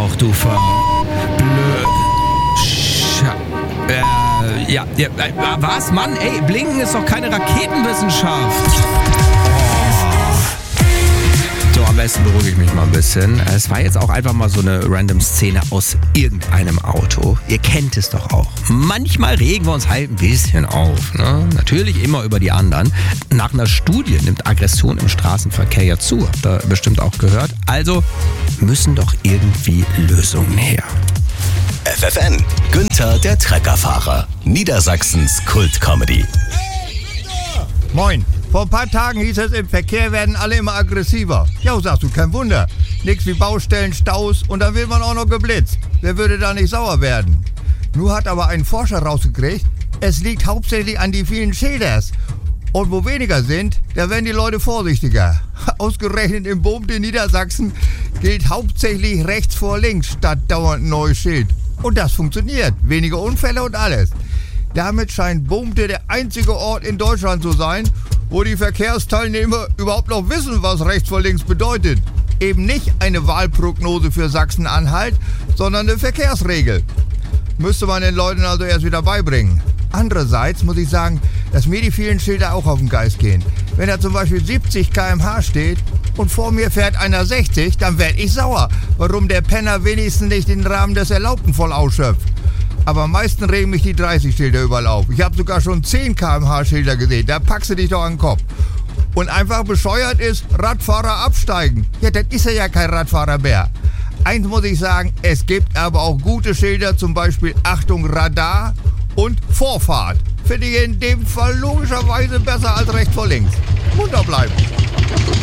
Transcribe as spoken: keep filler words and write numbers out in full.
doch, du ver... Blö... Scha... Äh, ja, ja, äh, was, Mann? Ey, Blinken ist doch keine Raketenwissenschaft. So, am besten beruhige ich mich mal ein bisschen. Es war jetzt auch einfach mal so eine random Szene aus irgendeinem Auto. Ihr kennt es doch auch. Manchmal regen wir uns halt ein bisschen auf. Ne? Natürlich immer über die anderen. Nach einer Studie nimmt Aggression im Straßenverkehr ja zu. Habt ihr bestimmt auch gehört. Also müssen doch irgendwie Lösungen her. F F N, Günther der Treckerfahrer. Niedersachsens Kult-Comedy. Moin. Vor ein paar Tagen hieß es, im Verkehr werden alle immer aggressiver. Ja, sagst du, kein Wunder. Nix wie Baustellen, Staus und dann wird man auch noch geblitzt. Wer würde da nicht sauer werden? Nun hat aber ein Forscher rausgekriegt, es liegt hauptsächlich an die vielen Schilders. Und wo weniger sind, da werden die Leute vorsichtiger. Ausgerechnet im Boom in Niedersachsen gilt hauptsächlich rechts vor links statt dauernd ein neues Schild. Und das funktioniert. Weniger Unfälle und alles. Damit scheint Boomte der einzige Ort in Deutschland zu sein, wo die Verkehrsteilnehmer überhaupt noch wissen, was rechts vor links bedeutet. Eben nicht eine Wahlprognose für Sachsen-Anhalt, sondern eine Verkehrsregel. Müsste man den Leuten also erst wieder beibringen. Andererseits muss ich sagen, dass mir die vielen Schilder auch auf den Geist gehen. Wenn da zum Beispiel siebzig Kilometer pro Stunde steht und vor mir fährt einer sechzig, dann werde ich sauer, warum der Penner wenigstens nicht den Rahmen des Erlaubten voll ausschöpft. Aber am meisten regen mich die dreißig Schilder überall auf. Ich habe sogar schon zehn Kilometer pro Stunde Schilder gesehen. Da packst du dich doch an den Kopf. Und einfach bescheuert ist, Radfahrer absteigen. Ja, dann ist er ja kein Radfahrer mehr. Eins muss ich sagen, es gibt aber auch gute Schilder, zum Beispiel Achtung Radar und Vorfahrt. Finde ich in dem Fall logischerweise besser als rechts vor links. Munter bleiben.